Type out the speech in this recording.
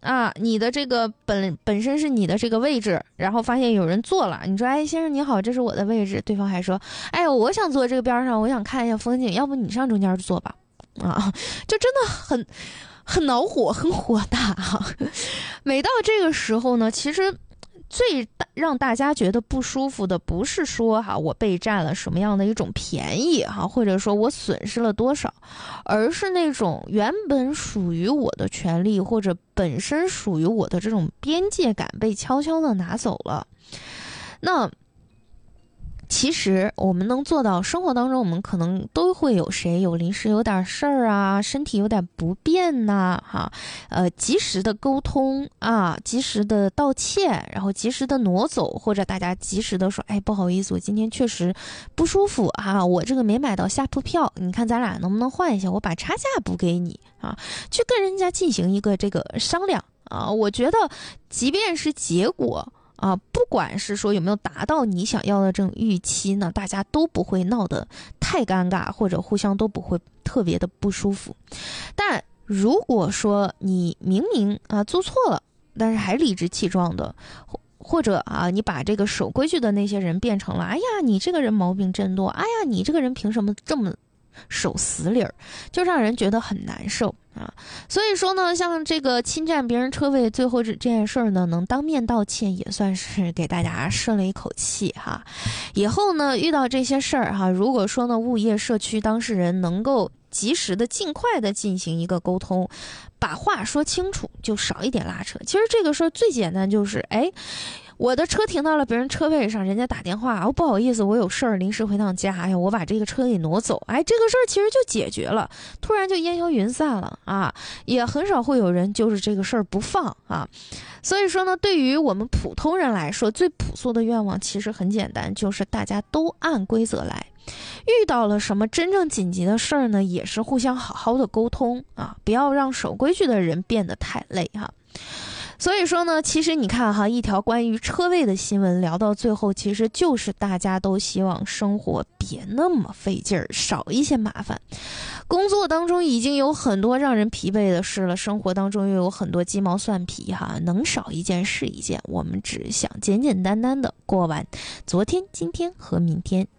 啊，你的这个本身是你的这个位置，然后发现有人坐了，你说哎先生你好，这是我的位置，对方还说哎我想坐这个边上，我想看一下风景，要不你上中间坐吧。啊，就真的很恼火，很火大哈。每到这个时候呢，其实最让大家觉得不舒服的，不是说我被占了什么样的一种便宜或者说我损失了多少，而是那种原本属于我的权利或者本身属于我的这种边界感被悄悄的拿走了。那其实我们能做到，生活当中我们可能都会有谁有临时有点事儿啊，身体有点不便呐，及时的沟通啊，及时的道歉，然后及时的挪走，或者大家及时的说，哎，不好意思，我今天确实不舒服我这个没买到下铺票，你看咱俩能不能换一下，我把差价补给你去跟人家进行一个这个商量我觉得即便是结果不管是说有没有达到你想要的这种预期呢，大家都不会闹得太尴尬，或者互相都不会特别的不舒服。但如果说你明明做错了，但是还理直气壮的，或者你把这个守规矩的那些人变成了，哎呀，你这个人毛病真多，哎呀，你这个人凭什么这么守死理儿，就让人觉得很难受所以说呢，像这个侵占别人车位，最后这件事儿呢，能当面道歉，也算是给大家顺了一口气以后呢，遇到这些事儿如果说呢，物业社区当事人能够及时的、尽快的进行一个沟通，把话说清楚，就少一点拉扯。其实这个事儿最简单，就是我的车停到了别人车位上，人家打电话不好意思，我有事儿，临时回趟家，我把这个车给挪走，这个事儿其实就解决了，突然就烟消云散了也很少会有人就是这个事儿不放所以说呢，对于我们普通人来说，最朴素的愿望其实很简单，就是大家都按规则来。遇到了什么真正紧急的事儿呢，也是互相好好的沟通不要让守规矩的人变得太累所以说呢，其实你看一条关于车位的新闻聊到最后，其实就是大家都希望生活别那么费劲儿，少一些麻烦。工作当中已经有很多让人疲惫的事了，生活当中又有很多鸡毛蒜皮能少一件是一件，我们只想简简单单的过完昨天、今天和明天。